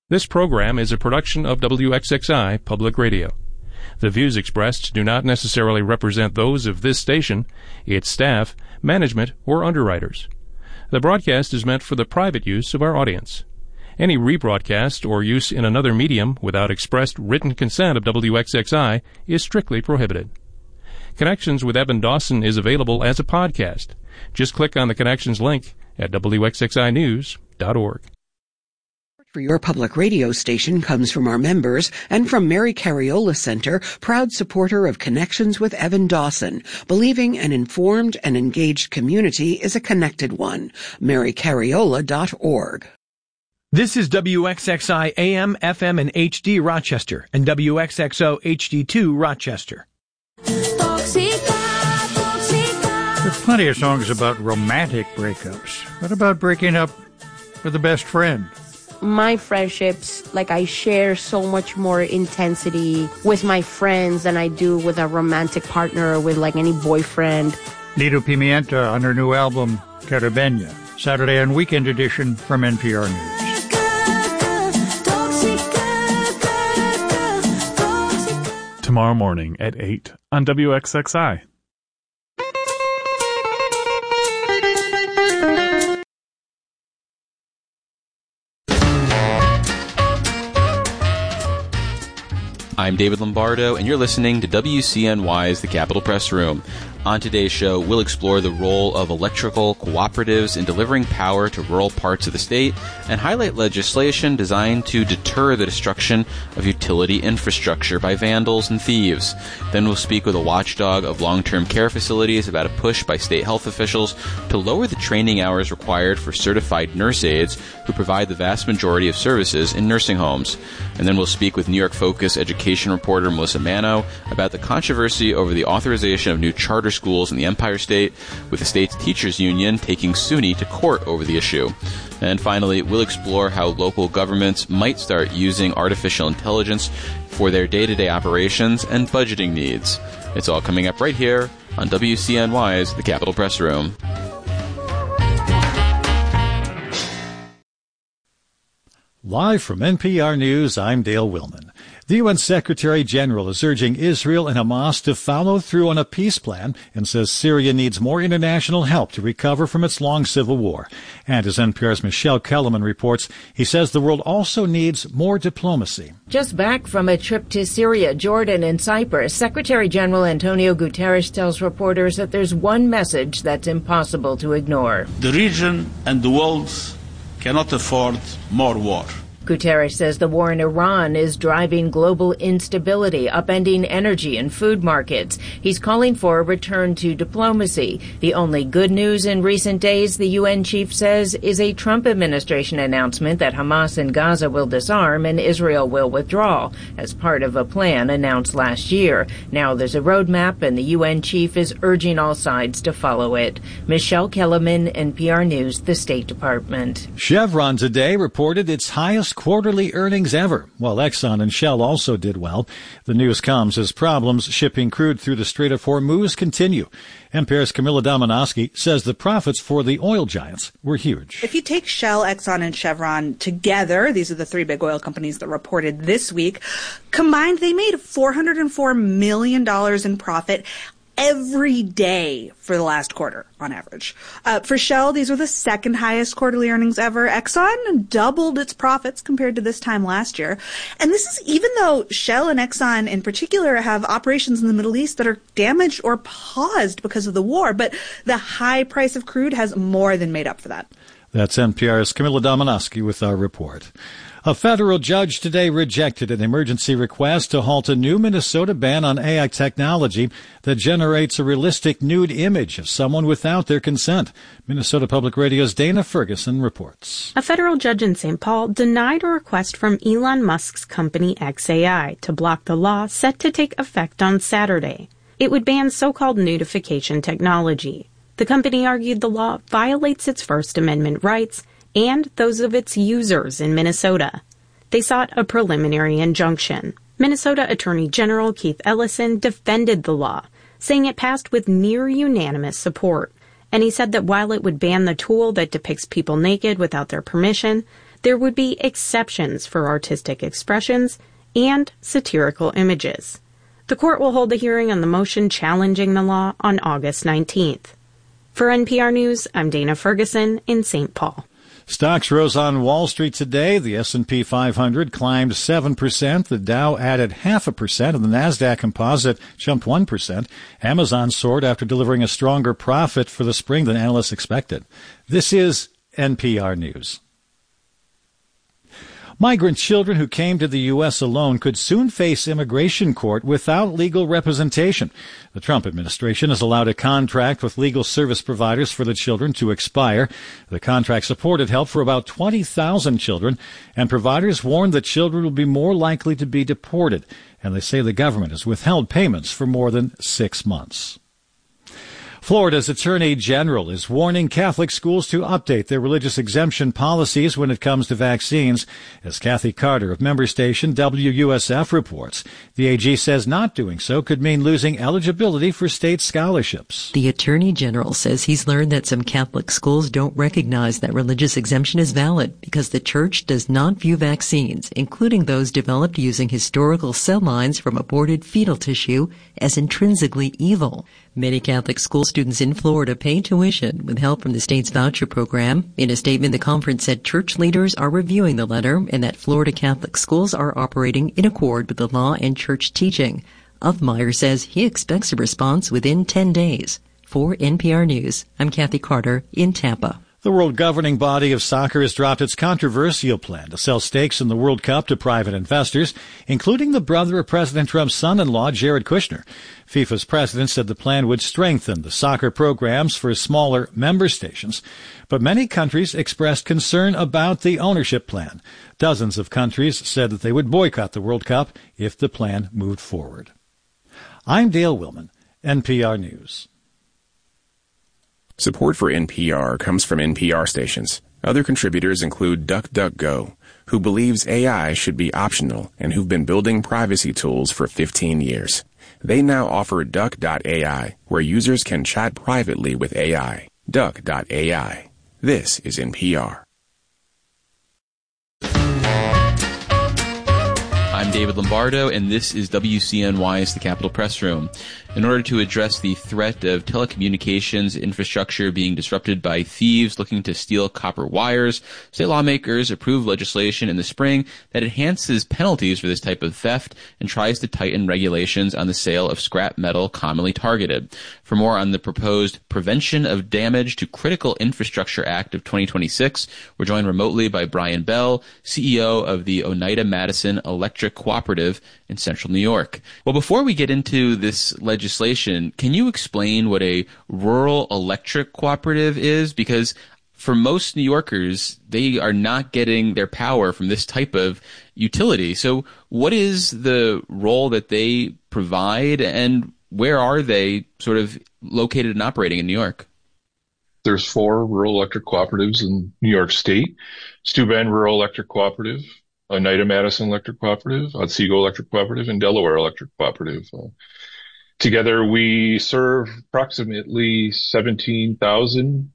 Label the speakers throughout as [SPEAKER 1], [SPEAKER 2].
[SPEAKER 1] This program is a production of WXXI Public Radio. The views expressed do not necessarily represent those of this station, its staff, management, or underwriters. The broadcast is meant for the private use of our audience. Any rebroadcast or use in another medium without expressed written consent of WXXI is strictly prohibited. Connections with Evan Dawson is available as a podcast. Just click on the Connections link at WXXInews.org.
[SPEAKER 2] For your public radio station comes from our members and from Mary Cariola Center, proud supporter of Connections with Evan Dawson, believing an informed and engaged community is a connected one. MaryCariola.org.
[SPEAKER 3] This is WXXI AM, FM, and HD Rochester and WXXO HD2 Rochester.
[SPEAKER 4] There's plenty of songs about romantic breakups. What about breaking up with a best friend?
[SPEAKER 5] My friendships, I share so much more intensity with my friends than I do with a romantic partner or with any boyfriend.
[SPEAKER 4] Lido Pimienta on her new album, Caribeña, Saturday and Weekend Edition from NPR News.
[SPEAKER 6] Tomorrow morning at 8 on WXXI.
[SPEAKER 7] I'm David Lombardo, and you're listening to WCNY's The Capitol Press Room. On today's show, we'll explore the role of electrical cooperatives in delivering power to rural parts of the state and highlight legislation designed to deter the destruction of utility infrastructure by vandals and thieves. Then we'll speak with a watchdog of long-term care facilities about a push by state health officials to lower the training hours required for certified nurse aides who provide the vast majority of services in nursing homes. And then we'll speak with New York Focus education reporter Melissa Mano about the controversy over the authorization of new charter schools in the Empire State, with the state's teachers union taking SUNY to court over the issue. And finally, we'll explore how local governments might start using artificial intelligence for their day-to-day operations and budgeting needs. It's all coming up right here on WCNY's The Capitol Press Room.
[SPEAKER 8] Live from NPR News, I'm Dale Willman. The UN Secretary General is urging Israel and Hamas to follow through on a peace plan and says Syria needs more international help to recover from its long civil war. And as NPR's Michelle Kellerman reports, he says the world also needs more diplomacy.
[SPEAKER 9] Just back from a trip to Syria, Jordan, and Cyprus, Secretary General Antonio Guterres tells reporters that there's one message that's impossible to ignore.
[SPEAKER 10] The region and the world cannot afford more war.
[SPEAKER 9] Guterres says the war in Iran is driving global instability, upending energy and food markets. He's calling for a return to diplomacy. The only good news in recent days, the UN chief says, is a Trump administration announcement that Hamas in Gaza will disarm and Israel will withdraw, as part of a plan announced last year. Now there's a roadmap, and the UN chief is urging all sides to follow it. Michelle Kellerman, NPR News, the State Department.
[SPEAKER 8] Chevron today reported its highest quarterly earnings ever, while Exxon and Shell also did well. The news comes as problems shipping crude through the Strait of Hormuz continue. NPR's Camilla Domonoske says the profits for the oil giants were huge.
[SPEAKER 11] If you take Shell, Exxon, and Chevron together, these are the three big oil companies that reported this week, combined they made $404 million in profit every day for the last quarter, on average. For Shell, these were the second highest quarterly earnings ever. Exxon doubled its profits compared to this time last year. And this is even though Shell and Exxon in particular have operations in the Middle East that are damaged or paused because of the war. But the high price of crude has more than made up for that.
[SPEAKER 8] That's NPR's Camilla Domonoske with our report. A federal judge today rejected an emergency request to halt a new Minnesota ban on AI technology that generates a realistic nude image of someone without their consent. Minnesota Public Radio's Dana Ferguson reports.
[SPEAKER 12] A federal judge in St. Paul denied a request from Elon Musk's company xAI to block the law set to take effect on Saturday. It would ban so-called nudification technology. The company argued the law violates its First Amendment rights and those of its users in Minnesota. They sought a preliminary injunction. Minnesota Attorney General Keith Ellison defended the law, saying it passed with near unanimous support. And he said that while it would ban the tool that depicts people naked without their permission, there would be exceptions for artistic expressions and satirical images. The court will hold a hearing on the motion challenging the law on August 19th. For NPR News, I'm Dana Ferguson in St. Paul.
[SPEAKER 8] Stocks rose on Wall Street today. The S&P 500 climbed 7%. The Dow added 0.5%, and the Nasdaq Composite jumped 1%. Amazon soared after delivering a stronger profit for the spring than analysts expected. This is NPR News. Migrant children who came to the U.S. alone could soon face immigration court without legal representation. The Trump administration has allowed a contract with legal service providers for the children to expire. The contract supported help for about 20,000 children, and providers warned that children will be more likely to be deported, and they say the government has withheld payments for more than 6 months. Florida's Attorney General is warning Catholic schools to update their religious exemption policies when it comes to vaccines. As Kathy Carter of member station WUSF reports, the AG says not doing so could mean losing eligibility for state scholarships.
[SPEAKER 13] The Attorney General says he's learned that some Catholic schools don't recognize that religious exemption is valid because the Church does not view vaccines, including those developed using historical cell lines from aborted fetal tissue, as intrinsically evil. Many Catholic school students in Florida pay tuition with help from the state's voucher program. In a statement, the conference said church leaders are reviewing the letter and that Florida Catholic schools are operating in accord with the law and church teaching. Uthmeyer says he expects a response within 10 days. For NPR News, I'm Kathy Carter in Tampa.
[SPEAKER 8] The world governing body of soccer has dropped its controversial plan to sell stakes in the World Cup to private investors, including the brother of President Trump's son-in-law, Jared Kushner. FIFA's president said the plan would strengthen the soccer programs for smaller member stations, but many countries expressed concern about the ownership plan. Dozens of countries said that they would boycott the World Cup if the plan moved forward. I'm Dale Willman, NPR News.
[SPEAKER 14] Support for NPR comes from NPR stations. Other contributors include DuckDuckGo, who believes AI should be optional and who've been building privacy tools for 15 years. They now offer Duck.ai, where users can chat privately with AI. Duck.ai. This is NPR.
[SPEAKER 7] I'm David Lombardo, and this is WCNY's The Capitol Press Room. In order to address the threat of telecommunications infrastructure being disrupted by thieves looking to steal copper wires, state lawmakers approved legislation in the spring that enhances penalties for this type of theft and tries to tighten regulations on the sale of scrap metal commonly targeted. For more on the proposed Prevention of Damage to Critical Infrastructure Act of 2026, we're joined remotely by Brian Bell, CEO of the Oneida Madison Electric Cooperative in Central New York. Well, before we get into this legislation, can you explain what a rural electric cooperative is? Because for most New Yorkers, they are not getting their power from this type of utility. So what is the role that they provide, and where are they sort of located and operating in New York?
[SPEAKER 15] There's 4 rural electric cooperatives in New York State. Steuben Rural Electric Cooperative, Oneida Madison Electric Cooperative, Otsego Electric Cooperative, and Delaware Electric Cooperative. Together, we serve approximately 17,000.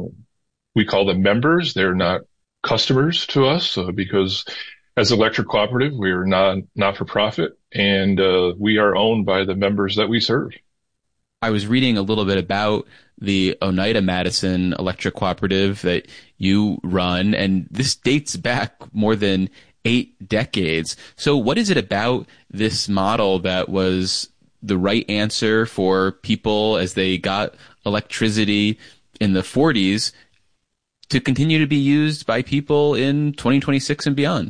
[SPEAKER 15] We call them members. They're not customers to us because as an electric cooperative, we are not-for-profit, and we are owned by the members that we serve.
[SPEAKER 7] I was reading a little bit about the Oneida Madison Electric Cooperative that you run, and this dates back more than 8 decades. So what is it about this model that was the right answer for people as they got electricity in the 40s to continue to be used by people in 2026 and beyond?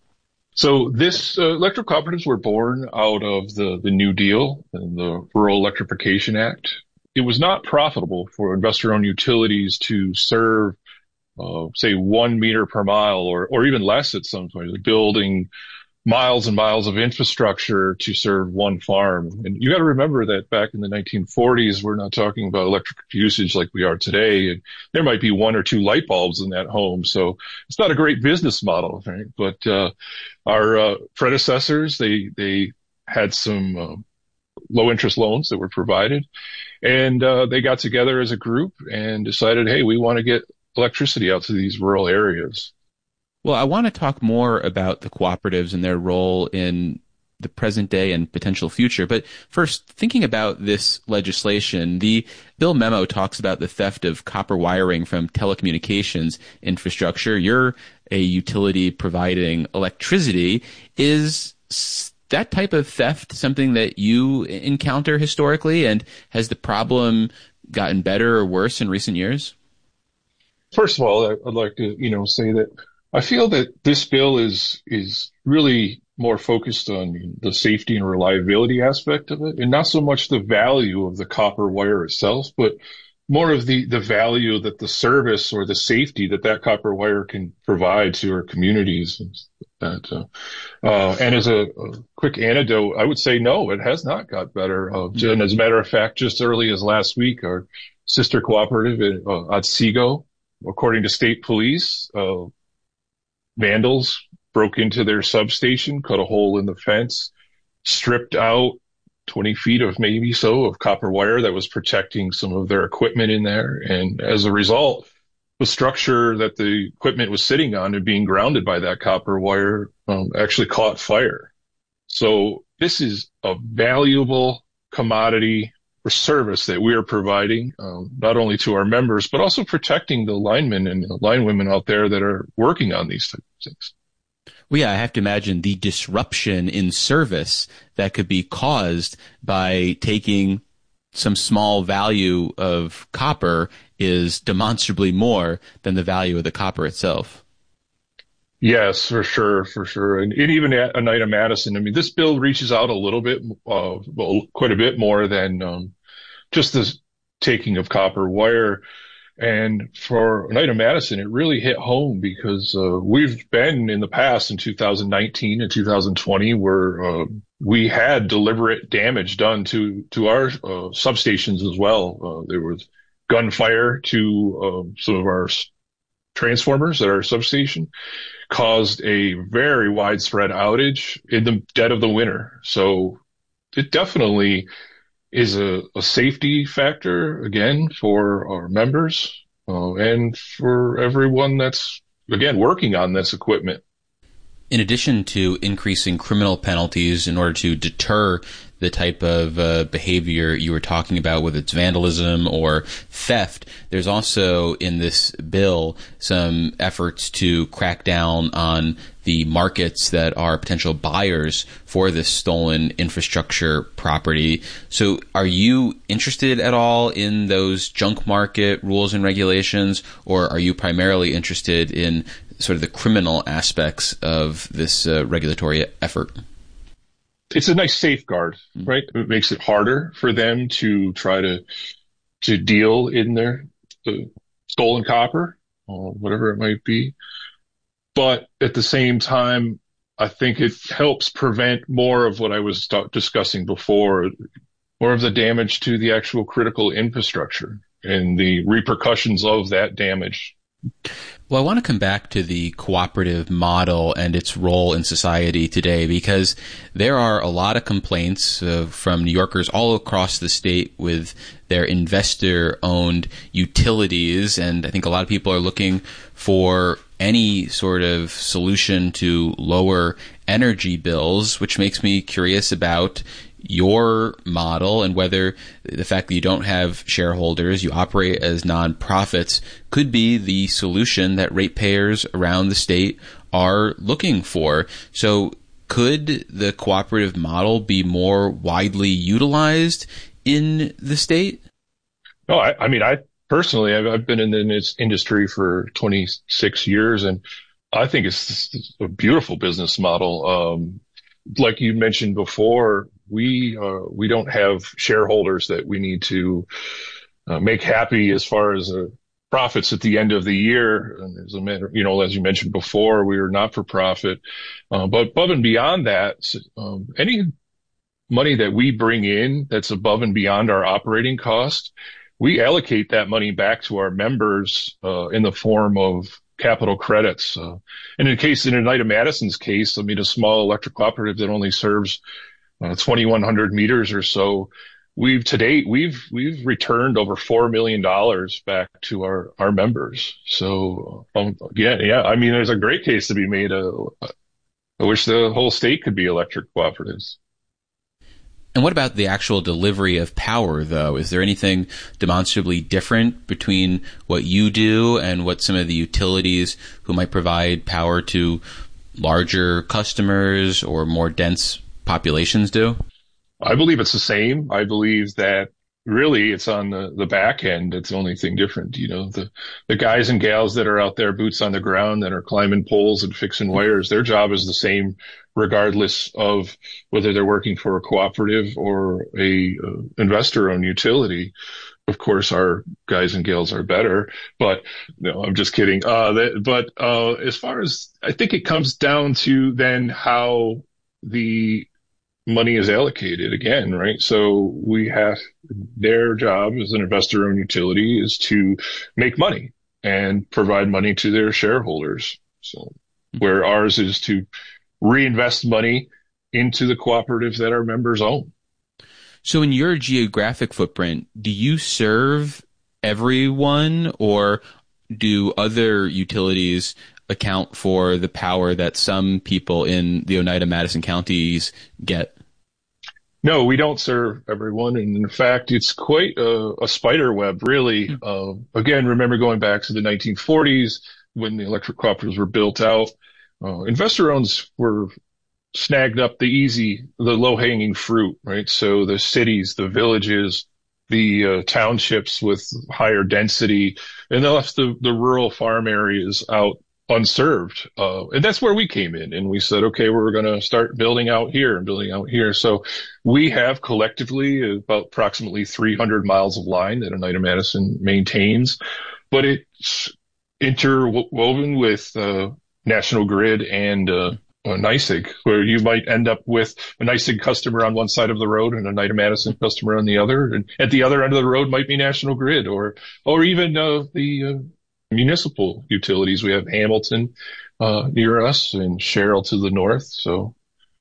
[SPEAKER 15] So this electric cooperatives were born out of the New Deal and the Rural Electrification Act. It was not profitable for investor-owned utilities to serve, say, 1 meter per mile or even less at some point, like building miles and miles of infrastructure to serve one farm. And you got to remember that back in the 1940s, we're not talking about electric usage like we are today. And there might be 1 or 2 light bulbs in that home. So it's not a great business model, right? But our predecessors, they had some low interest loans that were provided. And they got together as a group and decided, hey, we want to get electricity out to these rural areas.
[SPEAKER 7] Well, I want to talk more about the cooperatives and their role in the present day and potential future. But first, thinking about this legislation, the bill memo talks about the theft of copper wiring from telecommunications infrastructure. You're a utility providing electricity. Is that type of theft something that you encounter historically? And has the problem gotten better or worse in recent years?
[SPEAKER 15] First of all, I'd like to, say that I feel that this bill is really more focused on the safety and reliability aspect of it, and not so much the value of the copper wire itself, but more of the value that the service or the safety that copper wire can provide to our communities. And as a quick anecdote, I would say no, it has not got better. And as a matter of fact, just early as last week, our sister cooperative at Otsego, according to state police, vandals broke into their substation, cut a hole in the fence, stripped out 20 feet of copper wire that was protecting some of their equipment in there. And as a result, the structure that the equipment was sitting on and being grounded by that copper wire actually caught fire. So this is a valuable commodity or service that we are providing, not only to our members, but also protecting the linemen and linewomen out there that are working on these types of things.
[SPEAKER 7] Well, yeah, I have to imagine the disruption in service that could be caused by taking some small value of copper is demonstrably more than the value of the copper itself.
[SPEAKER 15] Yes, for sure. And even at Oneida Madison, I mean, this bill reaches out a little bit, quite a bit more than just the taking of copper wire. And for Oneida Madison, it really hit home because we've been in the past in 2019 and 2020 where we had deliberate damage done to our substations as well. There was gunfire to some of our transformers at our substation, caused a very widespread outage in the dead of the winter. So it definitely is a safety factor, again, for our members and for everyone that's, again, working on this equipment.
[SPEAKER 7] In addition to increasing criminal penalties in order to deter the type of behavior you were talking about, whether it's vandalism or theft, there's also in this bill some efforts to crack down on the markets that are potential buyers for this stolen infrastructure property. So are you interested at all in those junk market rules and regulations, or are you primarily interested in sort of the criminal aspects of this regulatory effort?
[SPEAKER 15] It's a nice safeguard, right? It makes it harder for them to try to deal in their stolen copper or whatever it might be. But at the same time, I think it helps prevent more of what I was discussing before, more of the damage to the actual critical infrastructure and the repercussions of that damage.
[SPEAKER 7] Well, I want to come back to the cooperative model and its role in society today, because there are a lot of complaints from New Yorkers all across the state with their investor-owned utilities, and I think a lot of people are looking for any sort of solution to lower energy bills, which makes me curious about your model and whether the fact that you don't have shareholders, you operate as nonprofits, could be the solution that ratepayers around the state are looking for. So could the cooperative model be more widely utilized in the state?
[SPEAKER 15] No, I mean, I personally, I've been in this industry for 26 years, and I think it's a beautiful business model. Like you mentioned before, we don't have shareholders that we need to make happy as far as profits at the end of the year. And as a matter, as you mentioned before, we are not for profit. But above and beyond that, any money that we bring in that's above and beyond our operating cost, we allocate that money back to our members in the form of capital credits. And in Oneida Madison's case, I mean, a small electric cooperative that only serves 2,100 meters or so. We've returned over $4 million back to our members. So, yeah, I mean, there's a great case to be made. I wish the whole state could be electric cooperatives.
[SPEAKER 7] And what about the actual delivery of power, though? Is there anything demonstrably different between what you do and what some of the utilities who might provide power to larger customers or more dense populations do?
[SPEAKER 15] I believe it's the same. I believe that really it's on the back end. It's the only thing different. You know, the guys and gals that are out there, boots on the ground, that are climbing poles and fixing wires, their job is the same regardless of whether they're working for a cooperative or a investor-owned utility. Of course, our guys and gals are better, but no, I'm just kidding. As far as, I think it comes down to then how the money is allocated again, right? So their job as an investor-owned utility is to make money and provide money to their shareholders. So where ours is to reinvest money into the cooperatives that our members own.
[SPEAKER 7] So in your geographic footprint, do you serve everyone, or do other utilities account for the power that some people in the Oneida Madison counties get?
[SPEAKER 15] No, we don't serve everyone. And in fact, it's quite a spider web, really. Again, remember going back to the 1940s when the electric cooperatives were built out. Investor owns were snagged up the low-hanging fruit, right? So the cities, the villages, the townships with higher density, and they left the rural farm areas out unserved. And that's where we came in, and we said, okay, we're going to start building out here and building out here. So we have collectively about approximately 300 miles of line that Oneida Madison maintains, but it's interwoven with National Grid and NYSEG, where you might end up with a NYSEG customer on one side of the road and a Oneida Madison customer on the other. And at the other end of the road might be National Grid or even the municipal utilities. We have Hamilton near us and Sherrill to the north. So,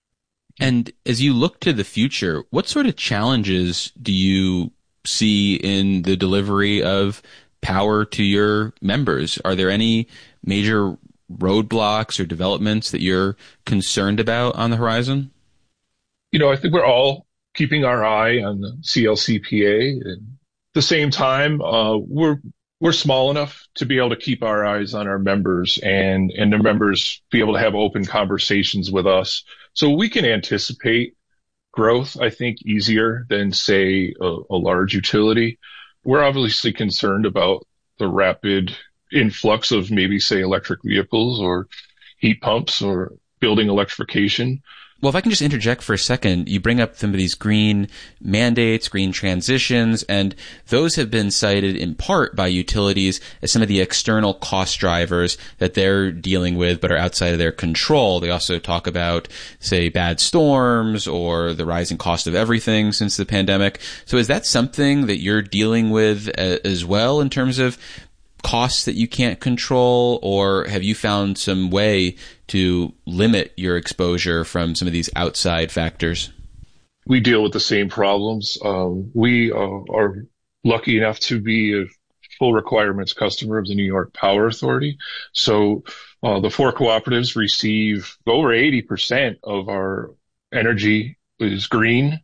[SPEAKER 7] and as you look to the future, what sort of challenges do you see in the delivery of power to your members? Are there any major roadblocks or developments that you're concerned about on the horizon?
[SPEAKER 15] You know, I think we're all keeping our eye on the CLCPA. And at the same time, we're small enough to be able to keep our eyes on our members and the members be able to have open conversations with us. So we can anticipate growth, I think, easier than, say, a large utility. We're obviously concerned about the rapid influx of maybe, say, electric vehicles or heat pumps or building electrification.
[SPEAKER 7] Well, if I can just interject for a second, you bring up some of these green mandates, green transitions, and those have been cited in part by utilities as some of the external cost drivers that they're dealing with but are outside of their control. They also talk about, say, bad storms or the rising cost of everything since the pandemic. So is that something that you're dealing with as well in terms of costs that you can't control, or have you found some way to limit your exposure from some of these outside factors?
[SPEAKER 15] We deal with the same problems. We are lucky enough to be a full requirements customer of the New York Power Authority. So the four cooperatives receive over 80% of our energy is green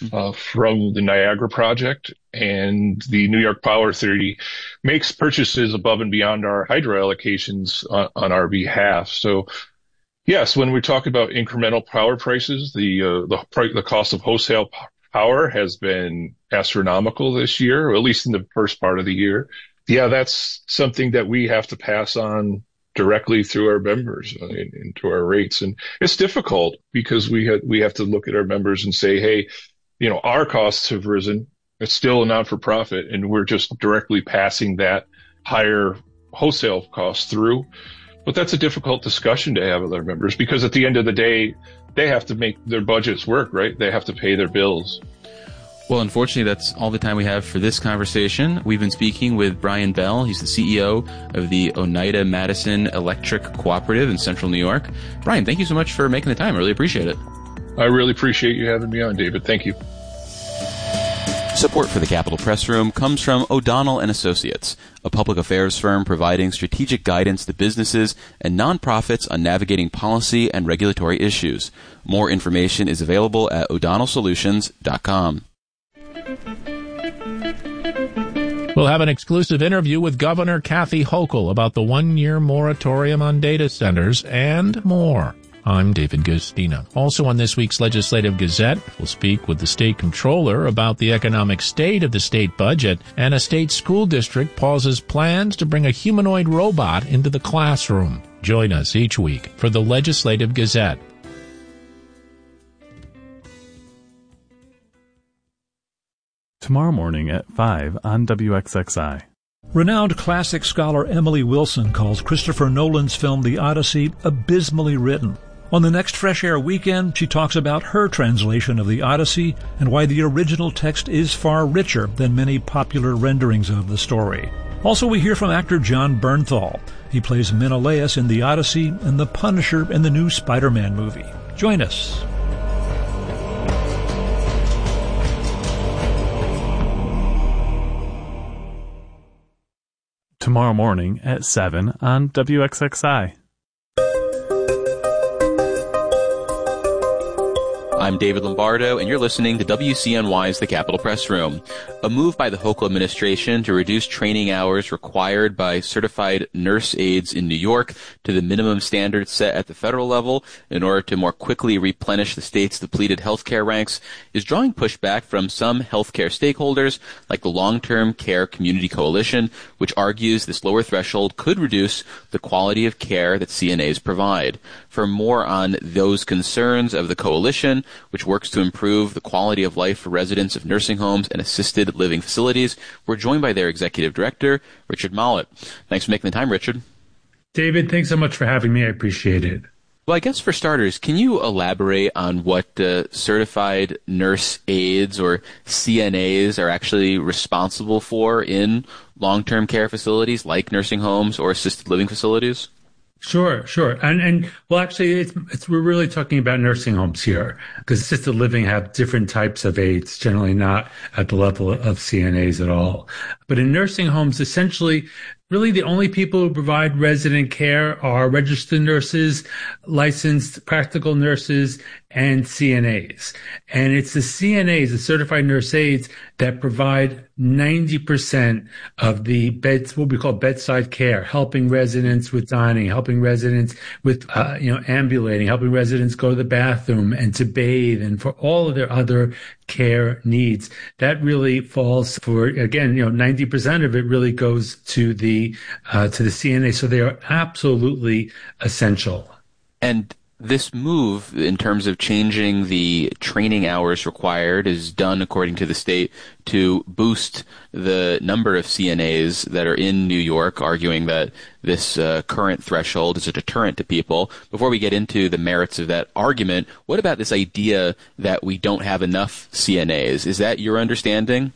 [SPEAKER 15] from the Niagara project, and the New York Power Authority makes purchases above and beyond our hydro allocations on our behalf. So yes, when we talk about incremental power prices, the cost of wholesale power has been astronomical this year, or at least in the first part of the year. Yeah, that's something that we have to pass on directly through our members into our rates. And it's difficult because we have to look at our members and say, hey, you know, our costs have risen. It's still a non-for-profit, and we're just directly passing that higher wholesale cost through. But that's a difficult discussion to have with our members, because at the end of the day, they have to make their budgets work, right? They have to pay their bills.
[SPEAKER 7] Well, unfortunately, that's all the time we have for this conversation. We've been speaking with Brian Bell. He's the CEO of the Oneida Madison Electric Cooperative in Central New York. Brian, thank you so much for making the time. I really appreciate it.
[SPEAKER 15] I really appreciate you having me on, David. Thank you.
[SPEAKER 7] Support for the Capitol Press Room comes from O'Donnell & Associates, a public affairs firm providing strategic guidance to businesses and nonprofits on navigating policy and regulatory issues. More information is available at o'donnellsolutions.com.
[SPEAKER 16] We'll have an exclusive interview with Governor Kathy Hochul about the one-year moratorium on data centers and more. I'm David Gustina. Also on this week's Legislative Gazette, we'll speak with the state controller about the economic state of the state budget, and a state school district pauses plans to bring a humanoid robot into the classroom. Join us each week for the Legislative Gazette.
[SPEAKER 6] Tomorrow morning at 5 on WXXI.
[SPEAKER 17] Renowned classic scholar Emily Wilson calls Christopher Nolan's film The Odyssey abysmally written. On the next Fresh Air weekend, she talks about her translation of The Odyssey and why the original text is far richer than many popular renderings of the story. Also, we hear from actor Jon Bernthal. He plays Menelaus in The Odyssey and the Punisher in the new Spider-Man movie. Join us.
[SPEAKER 6] Tomorrow morning at 7 on WXXI.
[SPEAKER 7] I'm David Lombardo, and you're listening to WCNY's The Capitol Press Room. A move by the Hochul administration to reduce training hours required by certified nurse aides in New York to the minimum standards set at the federal level in order to more quickly replenish the state's depleted healthcare ranks is drawing pushback from some healthcare stakeholders, like the Long-Term Care Community Coalition, which argues this lower threshold could reduce the quality of care that CNAs provide. For more on those concerns of the coalition, which works to improve the quality of life for residents of nursing homes and assisted living facilities, we're joined by their executive director, Richard Mollett. Thanks for making the time, Richard.
[SPEAKER 18] David, thanks so much for having me. I appreciate it.
[SPEAKER 7] Well, I guess for starters, can you elaborate on what certified nurse aides or CNAs are actually responsible for in long-term care facilities like nursing homes or assisted living facilities?
[SPEAKER 18] Sure. And well, actually, we're really talking about nursing homes here, because assisted living have different types of aides, generally not at the level of CNAs at all. But in nursing homes, essentially, really the only people who provide resident care are registered nurses, licensed practical nurses, and CNAs. And it's the CNAs, the certified nurse aides, that provide 90% of the beds, what we call bedside care, helping residents with dining, helping residents with, ambulating, helping residents go to the bathroom and to bathe, and for all of their other care needs. That really falls for, again, 90% of it really goes to the CNA. So they are absolutely essential.
[SPEAKER 7] And this move, in terms of changing the training hours required, is done, according to the state, to boost the number of CNAs that are in New York, arguing that this current threshold is a deterrent to people. Before we get into the merits of that argument, what about this idea that we don't have enough CNAs? Is that your understanding?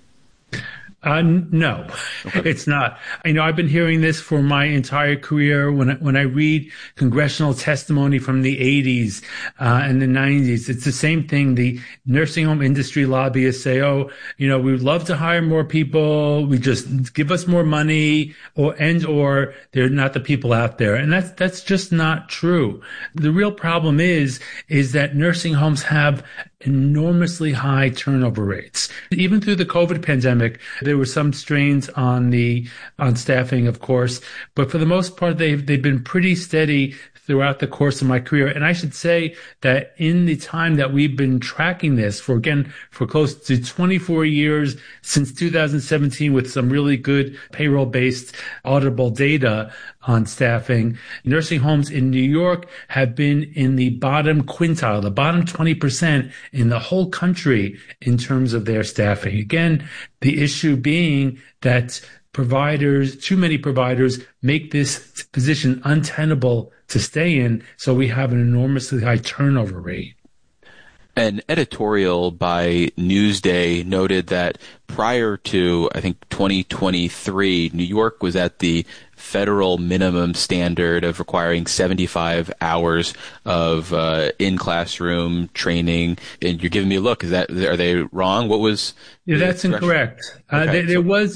[SPEAKER 18] No, okay. It's not. I've been hearing this for my entire career. When I read congressional testimony from the 80s and the 90s, it's the same thing. The nursing home industry lobbyists say, we would love to hire more people. We just give us more money, or they're not the people out there. And that's just not true. The real problem is that nursing homes have enormously high turnover rates. Even through the COVID pandemic, there were some strains on staffing, of course, but for the most part, they've been pretty steady throughout the course of my career. And I should say that in the time that we've been tracking this for close to 24 years, since 2017, with some really good payroll-based auditable data on staffing, nursing homes in New York have been in the bottom quintile, the bottom 20% in the whole country in terms of their staffing. Again, the issue being that too many providers make this position untenable to stay in, so we have an enormously high turnover rate.
[SPEAKER 7] An editorial by Newsday noted that prior to, I think, 2023, New York was at the federal minimum standard of requiring 75 hours of in-classroom training. And you're giving me a look. Are they wrong? What was?
[SPEAKER 18] Yeah, that's incorrect. There was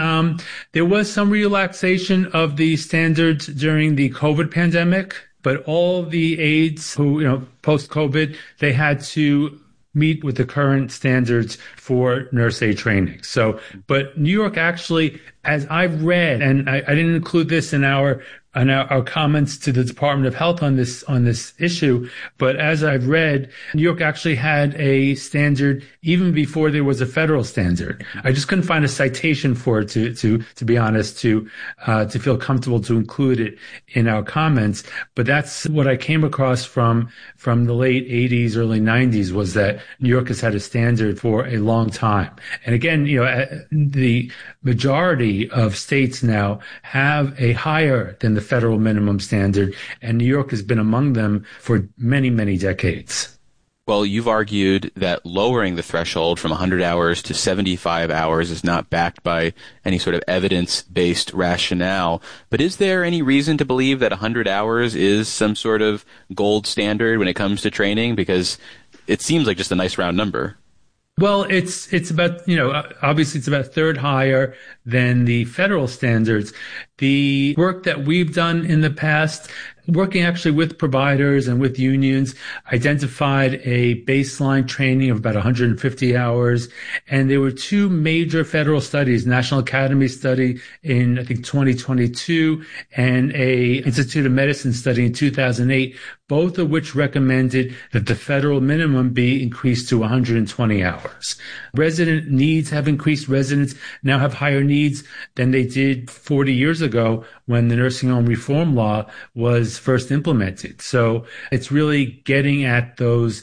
[SPEAKER 18] some relaxation of the standards during the COVID pandemic. But all the aides who, post-COVID, they had to meet with the current standards for nurse aid training. So, but New York actually, as I've read, and I didn't include this in our comments to the Department of Health on this issue, but as I've read, New York actually had a standard even before there was a federal standard. I just couldn't find a citation for it to be honest, to feel comfortable to include it in our comments. But that's what I came across from the late 80s, early 90s, was that New York has had a standard for a long time. And again, the majority of states now have a higher than the federal minimum standard, and New York has been among them for many, many decades.
[SPEAKER 7] Well, you've argued that lowering the threshold from 100 hours to 75 hours is not backed by any sort of evidence-based rationale. But is there any reason to believe that 100 hours is some sort of gold standard when it comes to training? Because it seems like just a nice round number.
[SPEAKER 18] Well, it's about, obviously it's about a third higher than the federal standards. The work that we've done in the past, working actually with providers and with unions, identified a baseline training of about 150 hours. And there were two major federal studies, National Academy study in, I think, 2022 and a Institute of Medicine study in 2008, both of which recommended that the federal minimum be increased to 120 hours. Resident needs have increased. Residents now have higher needs than they did 40 years ago when the nursing home reform law was first implemented. So it's really getting at those,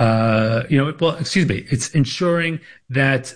[SPEAKER 18] it's ensuring that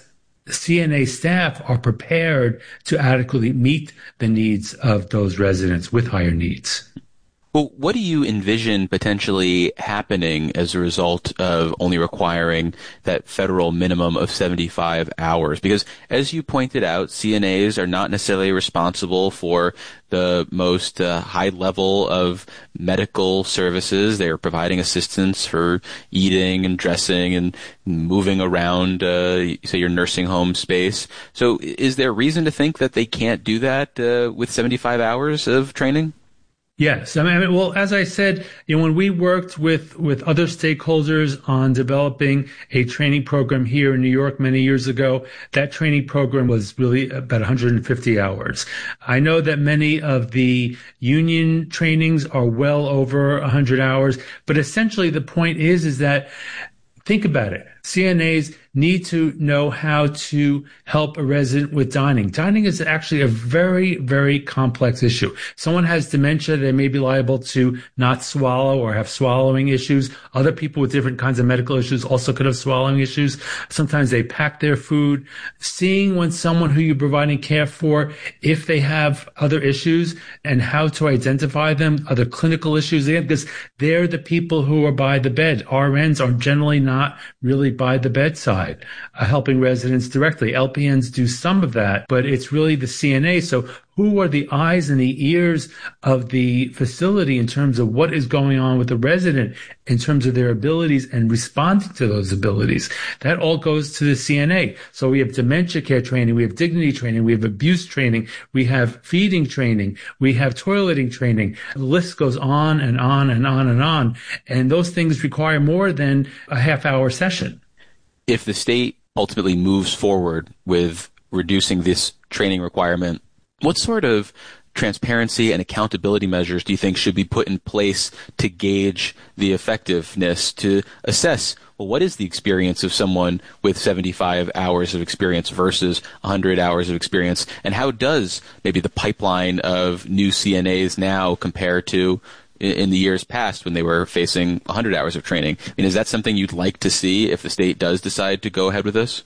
[SPEAKER 18] CNA staff are prepared to adequately meet the needs of those residents with higher needs.
[SPEAKER 7] Well, what do you envision potentially happening as a result of only requiring that federal minimum of 75 hours? Because as you pointed out, CNAs are not necessarily responsible for the most high level of medical services. They are providing assistance for eating and dressing and moving around, say, your nursing home space. So is there reason to think that they can't do that with 75 hours of training?
[SPEAKER 18] Yes. Well, as I said, when we worked with other stakeholders on developing a training program here in New York many years ago, that training program was really about 150 hours. I know that many of the union trainings are well over 100 hours, but essentially the point is that, think about it. CNAs need to know how to help a resident with dining. Dining is actually a very, very complex issue. Someone has dementia, they may be liable to not swallow or have swallowing issues. Other people with different kinds of medical issues also could have swallowing issues. Sometimes they pack their food. Seeing when someone who you're providing care for, if they have other issues and how to identify them, other clinical issues, because they're the people who are by the bed. RNs are generally not really by the bedside, helping residents directly. LPNs do some of that, but it's really the CNA. So who are the eyes and the ears of the facility in terms of what is going on with the resident, in terms of their abilities and responding to those abilities? That all goes to the CNA. So we have dementia care training, we have dignity training, we have abuse training, we have feeding training, we have toileting training. The list goes on and on and on and on. And those things require more than a half-hour session.
[SPEAKER 7] If the state ultimately moves forward with reducing this training requirement, what sort of transparency and accountability measures do you think should be put in place to gauge the effectiveness, to assess, well, what is the experience of someone with 75 hours of experience versus 100 hours of experience? And how does maybe the pipeline of new CNAs now compare to in the years past when they were facing 100 hours of training? I mean, is that something you'd like to see if the state does decide to go ahead with this?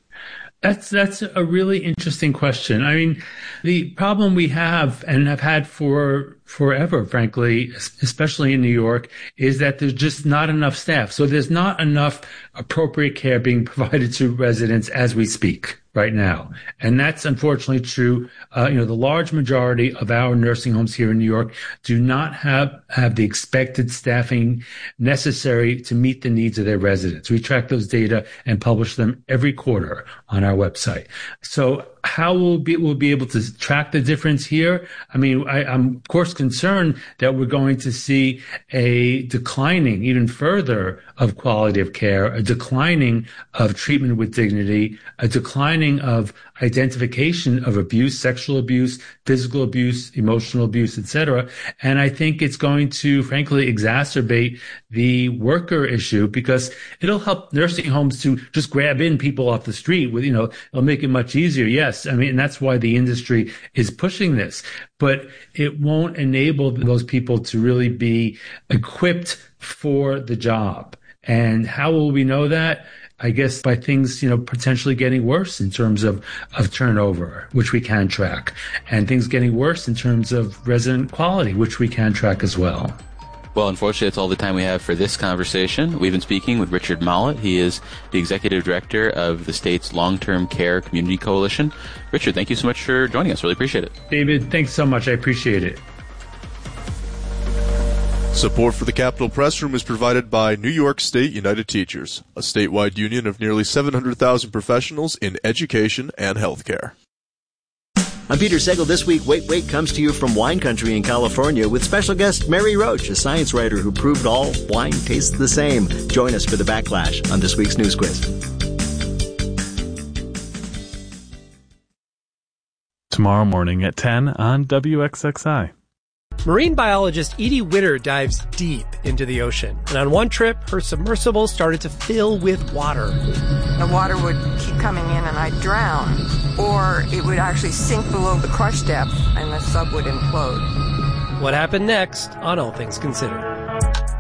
[SPEAKER 18] That's a really interesting question. I mean, the problem we have and have had for forever, frankly, especially in New York, is that there's just not enough staff. So there's not enough appropriate care being provided to residents as we speak right now. And that's unfortunately true. The large majority of our nursing homes here in New York do not have the expected staffing necessary to meet the needs of their residents. We track those data and publish them every quarter on our website. So how we'll be able to track the difference here? I mean, I'm of course concerned that we're going to see a declining even further of quality of care, a declining of treatment with dignity, a declining of identification of abuse, sexual abuse, physical abuse, emotional abuse, etc. And I think it's going to, frankly, exacerbate the worker issue because it'll help nursing homes to just grab in people off the street with, it'll make it much easier. Yes. I mean, and that's why the industry is pushing this, but it won't enable those people to really be equipped for the job. And how will we know that? I guess by things, potentially getting worse in terms of turnover, which we can track, and things getting worse in terms of resident quality, which we can track as well.
[SPEAKER 7] Well, unfortunately, that's all the time we have for this conversation. We've been speaking with Richard Mollett. He is the Executive Director of the state's Long-Term Care Community Coalition. Richard, thank you so much for joining us. Really appreciate it.
[SPEAKER 18] David, thanks so much. I appreciate it.
[SPEAKER 19] Support for the Capitol Press Room is provided by New York State United Teachers, a statewide union of nearly 700,000 professionals in education and healthcare.
[SPEAKER 20] I'm Peter Sagal. This week, Wait, Wait comes to you from wine country in California with special guest Mary Roach, a science writer who proved all wine tastes the same. Join us for the Backlash on this week's News Quiz.
[SPEAKER 6] Tomorrow morning at 10 on WXXI.
[SPEAKER 21] Marine biologist Edie Witter dives deep into the ocean. And on one trip, her submersible started to fill with water.
[SPEAKER 22] The water would keep coming in and I'd drown. Or it would actually sink below the crush depth and the sub would implode.
[SPEAKER 21] What happened next on All Things Considered?